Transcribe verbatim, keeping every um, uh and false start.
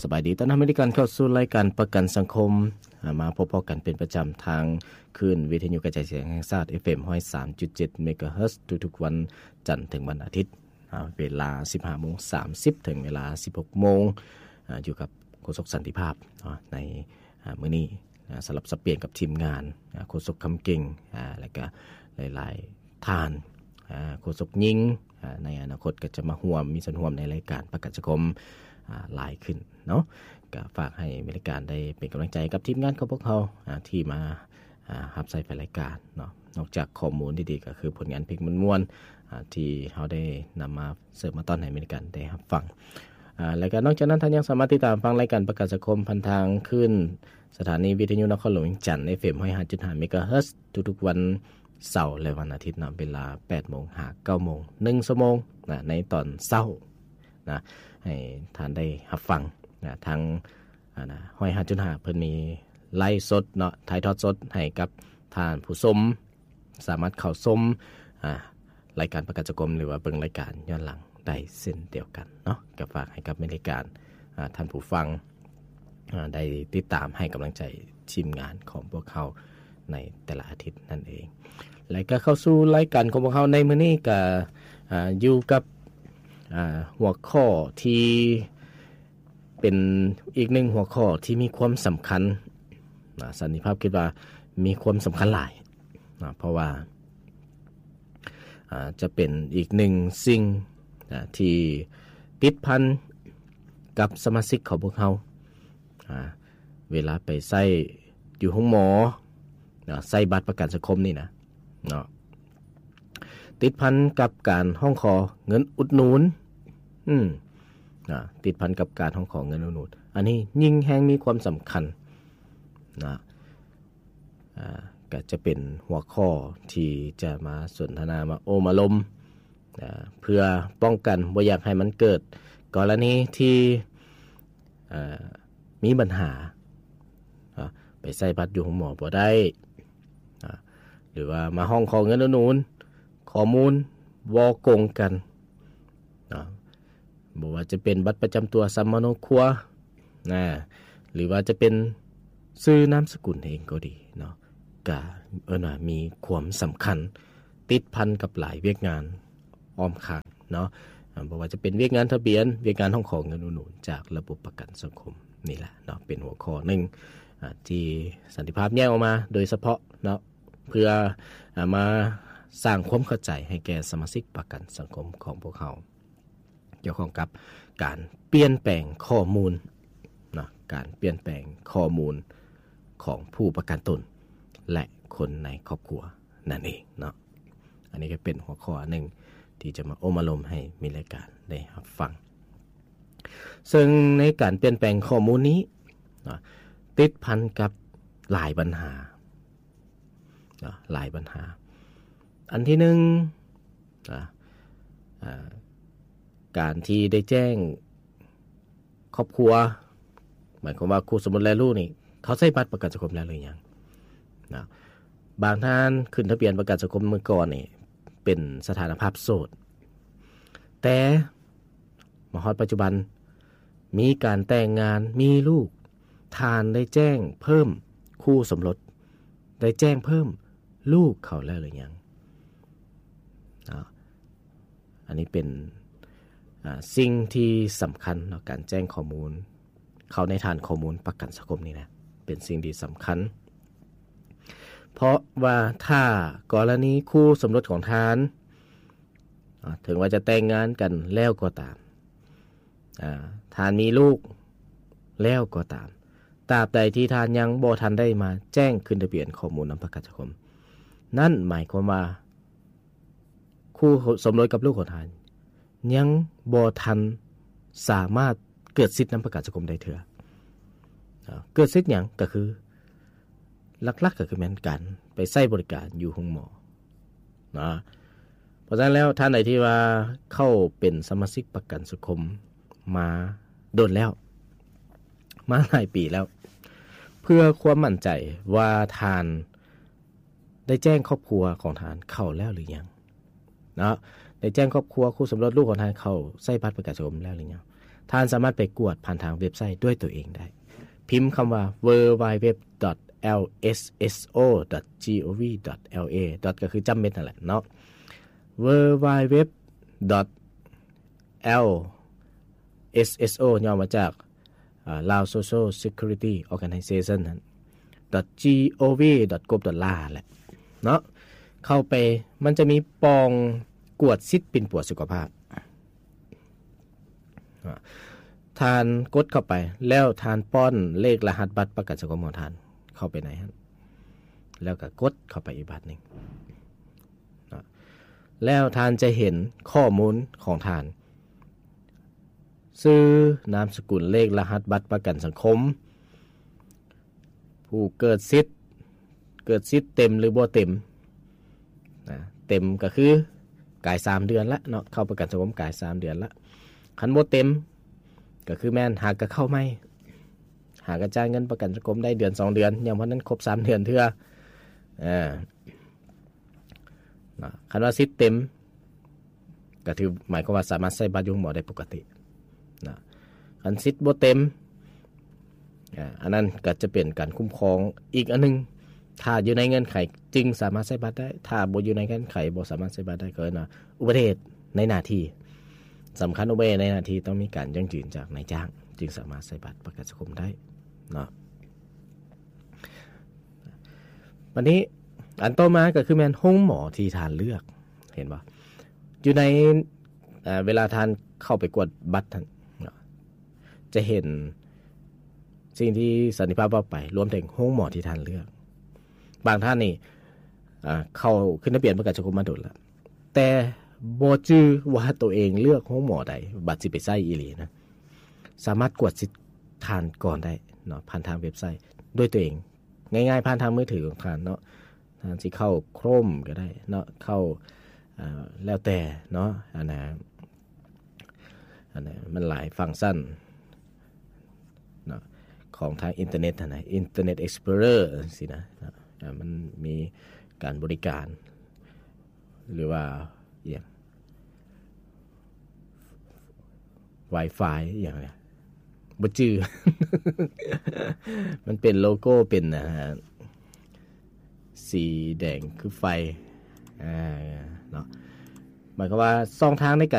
บายดีต้อนรับทุกท่านเข้าสู่รายการประกันสังคมมาพบๆกันเป็นประจำทางคลื่นวิทยุกระจายเสียงแห่งชาติ เอฟ เอ็ม หนึ่งศูนย์สามจุดเจ็ด เมกะเฮิรตซ์ทุกๆวันจันทร์ถึงวันอาทิตย์เวลา สิบห้าโมงสามสิบ ถึงเวลา สิบหกโมงอยู่กับโฆษกสันติภาพในมื้อนี้สลับสับเปลี่ยนกับทีมงานโฆษกคำเก่งแล้วก็หลายๆท่านโฆษกยิงในอนาคตก็จะมาร่วมมีส่วนร่วมในรายการประกันสังคมหลายขึ้นเนาะก็ฝากให้บริการได้เป็นกำลังใจกับทีมงานของพวกเขาที่มารับใช้รายการเนาะนอกจากข้อมูลดีๆก็คือผลงานเพลงม่วนๆที่เขาได้นำมาเสิร์ฟมาต้อนให้บริการได้รับฟังแล้วก็นอกจากนั้นท่านยังสามารถติดตามฟังรายการประกันสังคมผ่านทางขึ้นสถานีวิทยุนครหลวงจันทร์ เอฟ เอ็ม หนึ่งศูนย์ห้าจุดห้า เมกะเฮิรตซ์ทุกๆวันเสาร์และวันอาทิตย์นะเวลา แปดโมง ถึง เก้าโมง หนึ่งชั่วโมงนะในตอนเช้านะให้ท่านได้รับฟังนะทางอ่านะ หนึ่งศูนย์ห้าจุดห้า เพิ่นมีไลฟ์สดเนาะถ่ายทอดสดให้กับท่านผู้ชมสามารถเข้าชมอ่ารายการประกันสังคมหรือว่าเบิ่งรายการย้อนหลังได้เช่นเดียวกันเนาะก็ฝากให้กับบริการอ่าท่านผู้ฟังอ่าได้ติดตามให้กำลังใจทีมงานของพวกเขาในแต่ละอาทิตย์นั่นเองแล้วก็เข้าสู่รายการของพวกเขาในมื้อนี้ก็อ่าอยู่กับอ่าหัวข้อที่เป็นอีกหนึ่งหัวข้อที่มีความสำคัญนะสันติภาพคิดว่ามีความสำคัญหลายนะเพราะว่าอ่าจะเป็นอีกหนึ่งสิ่งนะที่ติดพันกับสมาชิกของพวกเขาอ่าเวลาไปใช้อยู่ห้องหมอนะใช้บัตรประกันสังคมนี่นะเนาะติดพันกับการห้องขอเงินอุดหนุนอืมนะติดพันกับการห้องขอเงินอุดหนุนอันนี้ยิ่งแฮงมีความสำคัญนะอ่าก็จะเป็นหัวข้อที่จะมาสนทนามาโอมาลมนะเพื่อป้องกันบ่อยากให้มันเกิดกรณีที่อ่ามีปัญหาไปใส่บัตรอยู่ของหมอบ่ได้หรือว่ามาห้องขอเงินอุดหนุนข้อมูลบ่กงกันนะบ่ว่าจะเป็นบัตรประจำตัวสามโนครัวนะหรือว่าจะเป็นชื่อนามสกุลเองก็ดีเนาะก็เอิ้นว่ามีความสำคัญติดพันกับหลายเวียกงานอ้อมข้างเนาะบ่ว่าจะเป็นเวียกงานทะเบียนเวียกงานห้องขอเงินอุดหนุนจากระบบประกันสังคมนี่แหละเนาะเป็นหัวข้อหนึ่งที่สันติภาพแยกออกมาโดยเฉพาะเนาะเพื่อมาสร้างความเข้าใจให้แก่สมาชิกประกันสังคมของพวกเขาเกี่ยวข้องกับการเปลี่ยนแปลงข้อมูลเนาะการเปลี่ยนแปลงข้อมูลของผู้ประกันตนและคนในครอบครัวนั่นเองเนาะอันนี้ก็เป็นหัวข้อหนึ่งที่จะมาโอมาลมให้มีรายการได้รับฟังซึ่งในการเปลี่ยนแปลงข้อมูลนี้ติดพันกับหลายปัญหาหลายปัญหาอันที่หนึ่งการที่ได้แจ้งครอบครัวหมายความว่าคู่สมรสและลูกนี่เขาใช้บัตรประกันสังคมแล้วหรือยังนะบางท่านขึ้นทะเบียนประกันสังคมเมื่อก่อนนี่เป็นสถานภาพโสดแต่มาฮอดปัจจุบันมีการแต่งงานมีลูกทานได้แจ้งเพิ่มคู่สมรสได้แจ้งเพิ่มลูกเขาแล้วหรือยังนะอันนี้เป็นสิ่งที่สำคัญในการแจ้งข้อมูลเขาในฐานข้อมูลประกันสังคมนี่นะเป็นสิ่งที่สำคัญเพราะว่าถ้ากรณีคู่สมรสของทานถึงว่าจะแต่งงานกันแล้วก็ตามทานมีลูกแล้วก็ตามตราบใดที่ทานยังบ่ทันได้มาแจ้งขึ้นทะเบียนข้อมูลนำประกันสังคมนั่นหมายความว่าคู่สมรสกับลูกของทานยังบ่ทันสามารถเกิดสิทธินำประกันสังคมได้เถื่อเกิดสิทธิ์หยังก็คือหลักๆก็คือแม่นกันไปใช้บริการอยู่ห้องหมอนะเพราะฉะนั้นแล้วท่านใดที่ว่าเข้าเป็นสมาชิกประกันสังคมมาโดนแล้วมาหลายปีแล้วเพื่อความมั่นใจว่าทานได้แจ้งครอบครัวของทานเข้าแล้วหรือยังเนาะได้แจ้งครอบครัวคู่สมรสลูกของทานเข้าใช้บัตรประกันสังคมแล้วหรือยังท่านสามารถไปกวดผ่านทางเว็บไซต์ด้วยตัวเองได้พิมพ์คำว่า ดับเบิลยู ดับเบิลยู ดับเบิลยู ดอท แอล เอส เอส โอ ดอท จี โอ วี ดอท แอล เอ ก็คือจำเม็ดนั่นแหละเนาะ ดับเบิลยู ดับเบิลยู ดับเบิลยู ดอท แอล เอส เอส โอ ย่อมาจาก Lao Social Security Organization นั่น .gov กบ .la แหละเนาะเข้าไปมันจะมีปองกวดซิทธิ์ปิ่นปวดสุขภาพทานกดเข้าไปแล้วทานป้อนเลขรหัสบัตรประกันสังคมของทานเข้าไปไหนฮะแล้วก็กดเข้าไปอีกบัตรหนึ่งแล้วทานจะเห็นข้อมูลของทานชื่อนามสกุลเลขรหัสบัตรประกันสังคมผู้เกิดสิทธิ์เกิดสิทธิ์เต็มหรือบ่เต็มนะเต็มก็คือกายสามเดือนละเนาะเข้าประกันสังคมกายสามเดือนละคันบ่เต็มก็คือแม่นหากก็เข้าไม่หากกระจ่ายเงินประกันสังคมได้เดือนสองเดือนยังเพราะนั้นครบสามเดือนเทื่ออ่านะคันว่าสิทธิ์เต็มก็ถือหมายความว่าสามารถใช้บัตรอยู่หมอได้ปกตินะคันสิทธิ์บ่เต็มอ่าอันนั้นก็จะเป็นการคุ้มครองอีกอันนึงถ้าอยู่ในเงื่อนไขจึงสามารถใช้บัตรได้ถ้าบ่อยู่ในเงื่อนไขบ่สามารถใช้บัตรได้ก็นะอุบัติเหตุในหน้าที่สำคัญอุบัติเหตุในหน้าที่ต้องมีการยั่งยืนจากนายจ้างจึงสามารถใช้บัตรประกันสังคมได้เนาะวันนี้อันต่อมาก็คือแม่นห้องหมอที่ทานเลือกเห็นบ่อยู่ในอ่าเวลาทานเข้าไปกวดบัตรท่านจะเห็นสิ่งที่สันนิภาพว่าไปรวมถึงห้องหมอที่ทานเลือกบางท่านนี่อ่าเข้าขึ้นทะเบียนประกันสังคมมาโดนแล้วแต่บ่จื้อว่าตัวเองเลือกห้องหมอใดบัตรสิไปใช้อีหลีนะสามารถกวดสิทธิ์ทานก่อนได้เนาะผ่านทางเว็บไซต์ด้วยตัวเองง่ายๆผ่านทางมือถือของทานเนาะทานสิเข้า Chrome ก็ได้เนาะเข้าอ่าแล้วแต่เนาะอันน่ะอันน่ะมันหลายฟังก์ชันเนาะของทางอินเทอร์เน็ตนะ Internet Explorer สินะมันมีการบริการหรือว่าอย่าง Wi-Fi อย่างเนี้ยบ่จื้อ มันเป็นโลโก้เป็นนะฮะสีแดงคือไฟอ่าเนาะหมายความว่าช่องทางในการ